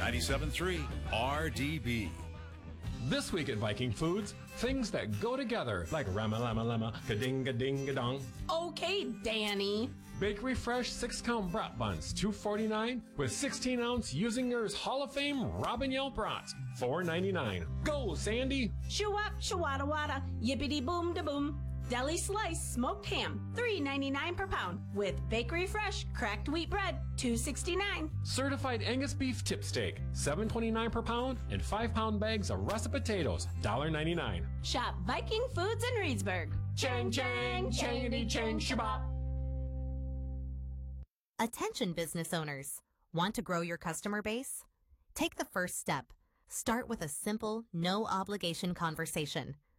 97.3 RDB. This week at Viking Foods, things that go together, like rama-lama-lama, ka-ding-a-ding-a-dong. Okay, Danny. Bakery Fresh 6-count brat buns, $2.49, with 16-ounce Usingers Hall of Fame Robin Yelp brats, $4.99. Go, Sandy! Shoo-wop, shoo-wada-wada, yippity-boom-da-boom. Deli Slice Smoked Ham, $3.99 per pound, with Bakery Fresh Cracked Wheat Bread, $2.69. Certified Angus Beef Tip Steak, $7.29 per pound, and 5-pound bags of russet potatoes, $1.99. Shop Viking Foods in Reedsburg. Chang, chang, changity, chang, shabop. Attention business owners. Want to grow your customer base? Take the first step. Start with a simple, no-obligation conversation.